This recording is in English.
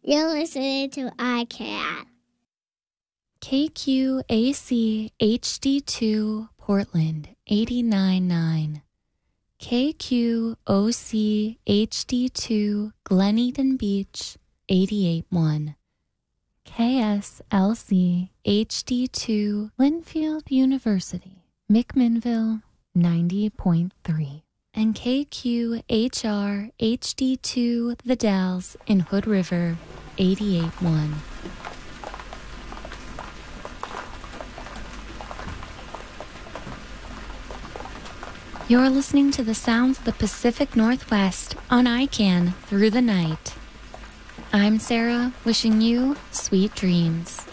You're listening to iCat. KQAC HD2 Portland 89.9. KQOC HD2 Glen Eden Beach 88.1. KSLC HD2 Linfield University McMinnville 90.3. And KQHR HD2 The Dalles in Hood River 88.1. You're listening to the sounds of the Pacific Northwest on ICANN through the night. I'm Sarah, wishing you sweet dreams.